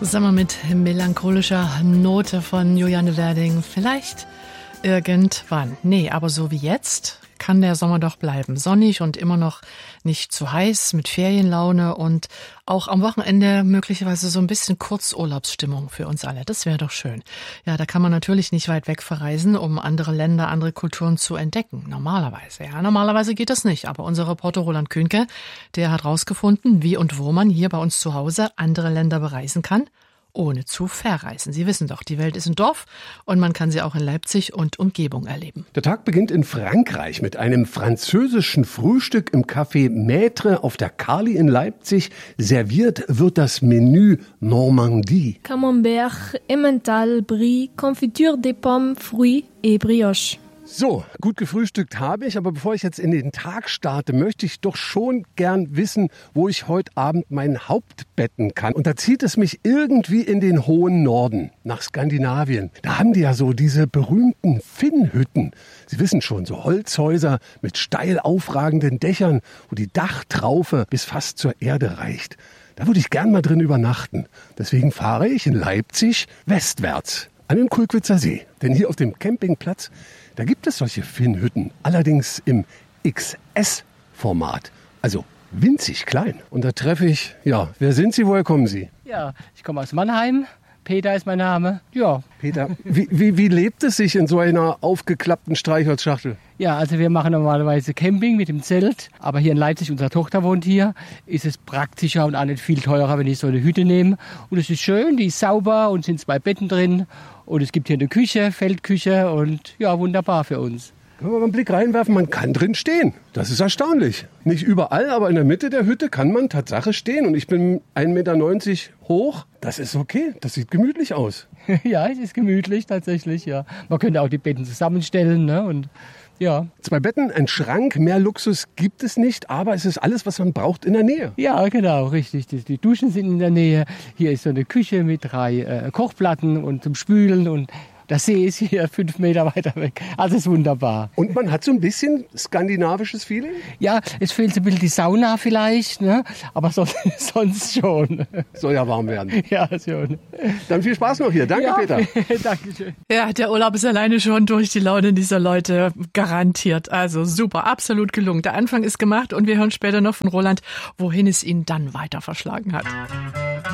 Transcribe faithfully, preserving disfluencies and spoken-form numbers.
Sommer mit melancholischer Note von Juliane Werding. Vielleicht irgendwann. Nee, aber so wie jetzt kann der Sommer doch bleiben. Sonnig und immer noch nicht zu heiß, mit Ferienlaune und auch am Wochenende möglicherweise so ein bisschen Kurzurlaubsstimmung für uns alle. Das wäre doch schön. Ja, da kann man natürlich nicht weit weg verreisen, um andere Länder, andere Kulturen zu entdecken. Normalerweise, ja, normalerweise geht das nicht. Aber unser Reporter Roland Künke, der hat rausgefunden, wie und wo man hier bei uns zu Hause andere Länder bereisen kann, ohne zu verreisen. Sie wissen doch, die Welt ist ein Dorf und man kann sie auch in Leipzig und Umgebung erleben. Der Tag beginnt in Frankreich mit einem französischen Frühstück im Café Maître auf der Carly in Leipzig. Serviert wird das Menü Normandie. Camembert, Emmental, Brie, Confiture des Pommes, Fruits et Brioche. So, gut gefrühstückt habe ich, aber bevor ich jetzt in den Tag starte, möchte ich doch schon gern wissen, wo ich heute Abend mein Haupt betten kann. Und da zieht es mich irgendwie in den hohen Norden, nach Skandinavien. Da haben die ja so diese berühmten Finnhütten. Sie wissen schon, so Holzhäuser mit steil aufragenden Dächern, wo die Dachtraufe bis fast zur Erde reicht. Da würde ich gern mal drin übernachten. Deswegen fahre ich in Leipzig westwärts an den Kulkwitzer See. Denn hier auf dem Campingplatz, da gibt es solche Finnhütten, allerdings im X S-Format, also winzig klein. Und da treffe ich, ja, wer sind Sie, woher kommen Sie? Ja, ich komme aus Mannheim, Peter ist mein Name, ja. Peter, wie, wie, wie lebt es sich in so einer aufgeklappten Streichholzschachtel? Ja, also wir machen normalerweise Camping mit dem Zelt, aber hier in Leipzig, unsere Tochter wohnt hier, ist es praktischer und auch nicht viel teurer, wenn ich so eine Hütte nehme. Und es ist schön, die ist sauber und sind zwei Betten drin und es gibt hier eine Küche, Feldküche und ja, wunderbar für uns. Können wir mal einen Blick reinwerfen, man kann drin stehen. Das ist erstaunlich. Nicht überall, aber in der Mitte der Hütte kann man Tatsache stehen. Und ich bin ein Meter neunzig hoch. Das ist okay, das sieht gemütlich aus. Ja, es ist gemütlich tatsächlich, ja. Man könnte auch die Betten zusammenstellen, ne, und ja. Zwei Betten, ein Schrank, mehr Luxus gibt es nicht, aber es ist alles, was man braucht, in der Nähe. Ja, genau, richtig. Die, die Duschen sind in der Nähe. Hier ist so eine Küche mit drei äh, Kochplatten und zum Spülen und der See ist hier fünf Meter weiter weg. Also ist wunderbar. Und man hat so ein bisschen skandinavisches Feeling? Ja, es fehlt so ein bisschen die Sauna vielleicht, ne? Aber so, sonst schon. Soll ja warm werden. Ja, schon. Dann viel Spaß noch hier. Danke, ja, Peter. Dankeschön. Ja, der Urlaub ist alleine schon durch die Laune dieser Leute garantiert. Also super, absolut gelungen. Der Anfang ist gemacht und wir hören später noch von Roland, wohin es ihn dann weiter verschlagen hat.